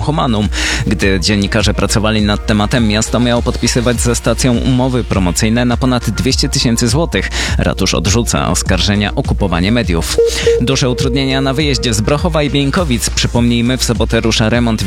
Humanum. Gdy dziennikarze pracowali nad tematem, miasto miało podpisywać ze stacją umowy promocyjne na ponad 200 000 złotych. Ratusz odrzuca oskarżenia o kupowanie mediów. Duże utrudnienia na wyjeździe z Brochowa i Bieńkowic. Przypomnijmy, w sobotę rusza remont